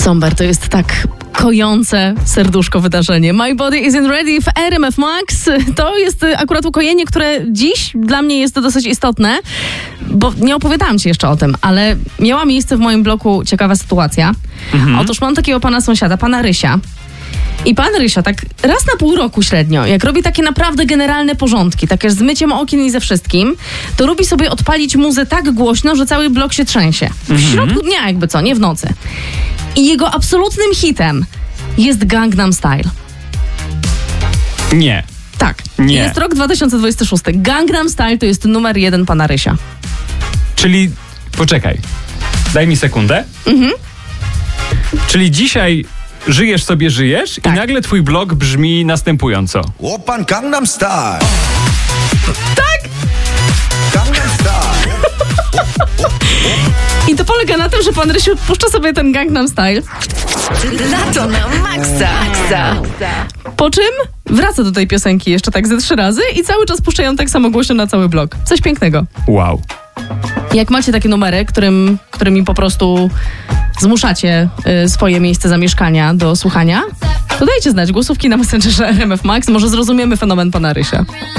Somber to jest tak kojące serduszko wydarzenie. My Body Isn't Ready w RMF Max. To jest akurat ukojenie, które dziś dla mnie jest dosyć istotne, bo nie opowiadałam ci jeszcze o tym, ale miała miejsce w moim bloku ciekawa sytuacja. Otóż mam takiego pana sąsiada, pana Rysia. I pan Rysio tak raz na pół roku średnio, jak robi takie naprawdę generalne porządki, takie z myciem okien i ze wszystkim, to lubi sobie odpalić muzę tak głośno, że cały blok się trzęsie. W środku dnia jakby co, nie w nocy. I jego absolutnym hitem jest Gangnam Style. Nie. Tak. Nie. Jest rok 2026. Gangnam Style to jest numer 1 pana Rysia. Czyli, poczekaj, daj mi sekundę. Czyli dzisiaj żyjesz Tak. i nagle twój blog brzmi następująco. Open Gangnam Style. Tak! Gangnam Style. I to polega na tym, że pan Rysiu puszcza sobie ten Gangnam Style. Lato na maksa. Po czym wraca do tej piosenki jeszcze tak ze 3 razy i cały czas puszczają tak samo głośno na cały blok. Coś pięknego. Wow. Jak macie takie numery, którymi po prostu zmuszacie swoje miejsce zamieszkania do słuchania, to dajcie znać głosówki na Messengerze RMF Max. Może zrozumiemy fenomen pana Rysia.